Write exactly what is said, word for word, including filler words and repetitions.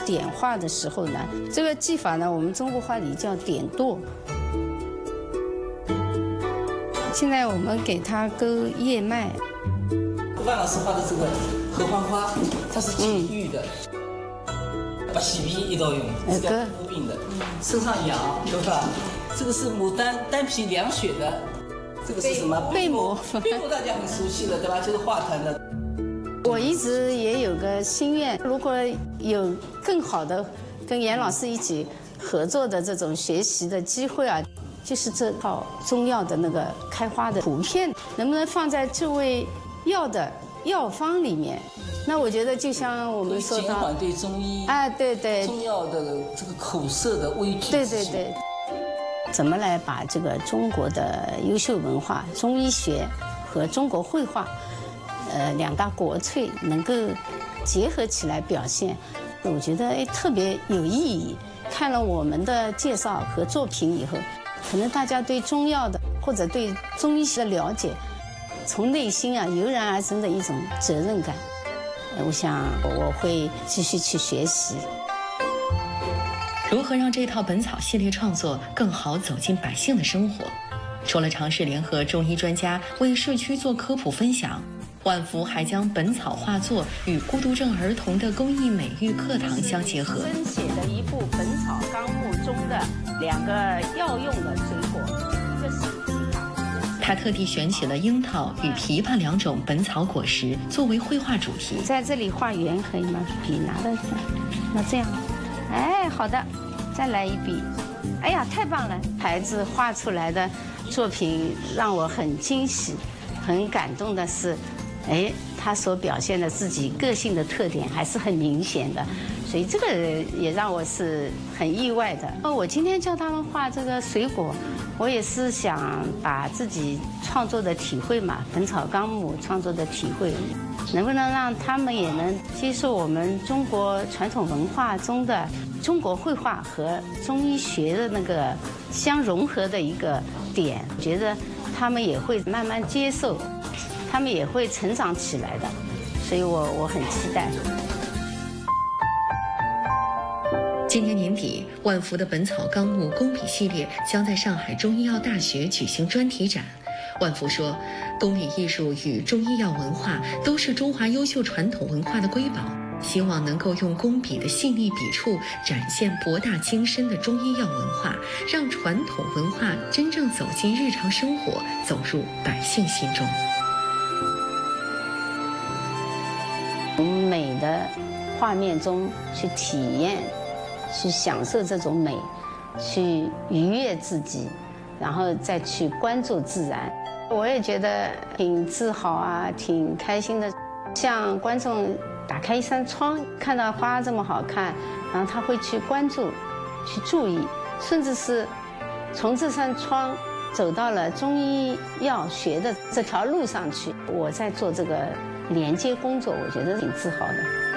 点画的时候呢，这个技法呢，我们中国话里叫点剁。现在我们给它勾叶脉。 万老师画的这个合欢花，它是解郁的，把洗皮一道用，是叫敷病的，身上痒，对吧？这个是牡丹丹皮凉血的，这个是什么？ 贝母。 贝母大家很熟悉的，对吧？就是画团的。 我一直也有个心愿，如果有更好的跟严老师一起合作的这种学习的机会啊，就是这套中药的那个开花的图片，能不能放在这味药的药方里面？那我觉得就像我们说的， 减缓对中医啊，对对， 中药的这个口舌的畏惧。 对对对。怎么来把这个中国的优秀文化、中医学和中国绘画，呃，两大国粹能够结合起来表现？我觉得哎特别有意义。看了我们的介绍和作品以后，可能大家对中药的或者对中医学的了解，从内心啊油然而生的一种责任感。我想我会继续去学习。 如何让这套本草系列创作更好走进百姓的生活？除了尝试联合中医专家为社区做科普分享，万福还将本草画作与孤独症儿童的公益美育课堂相结合。 分写的一部《本草纲目》中的两个药用的水果，这是枇杷。 他特地选取了樱桃与枇杷两种本草果实作为绘画主题。 在这里画圆可以吗？笔拿的，那这样，哎，好的，再来一笔。哎呀，太棒了！孩子画出来的作品让我很惊喜，很感动的是，哎，他所表现的自己个性的特点还是很明显的，所以这个也让我是很意外的。哦，我今天叫他们画这个水果，我也是想把自己创作的体会嘛，《本草纲目》创作的体会，能不能让他们也能接受我们中国传统文化中的中国绘画和中医学的那个相融合的一个点，觉得他们也会慢慢接受，他们也会成长起来的，所以我我很期待。 今年年底，万福的《本草纲目》工笔系列将在上海中医药大学举行专题展。万福说，工笔艺术与中医药文化都是中华优秀传统文化的瑰宝，希望能够用工笔的细腻笔触展现博大精深的中医药文化，让传统文化真正走进日常生活，走入百姓心中。 从美的画面中去体验，去享受这种美，去愉悦自己，然后再去关注自然。我也觉得挺自豪啊，挺开心的。像观众打开一扇窗，看到花这么好看，然后他会去关注、去注意，甚至是从这扇窗走到了中医药学的这条路上去。我在做这个连接工作，我觉得挺自豪的。